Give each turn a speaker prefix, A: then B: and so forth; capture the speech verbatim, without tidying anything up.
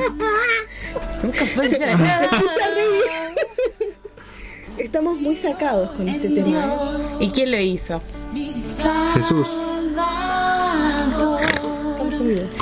A: Nunca fue ya.
B: Se escucha re bien. Estamos muy sacados con este tema.
A: ¿Y quién lo hizo?
C: Jesús.